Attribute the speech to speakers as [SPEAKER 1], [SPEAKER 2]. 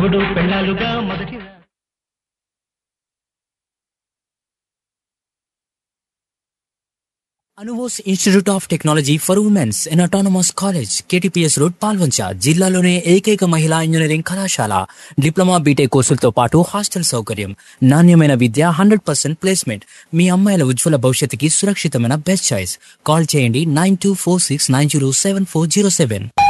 [SPEAKER 1] మొగుడు పెళ్ళాలుగా మొదటి
[SPEAKER 2] Anubose institute of technology for women's in autonomous college KTPS road Palvancha జిల్లాలోనే ఏకైక మహిళా ఇంజనీరింగ్ కళాశాల. డిప్లొమా బీటెక్ కోర్సులతో పాటు హాస్టల్ సౌకర్యం, నాణ్యమైన విద్య, 100% ప్లేస్మెంట్. మీ అమ్మాయిల ఉజ్వల భవిష్యత్తుకి సురక్షితమైన బెస్ట్ చాయిస్. కాల్ చేయండి 9246907407.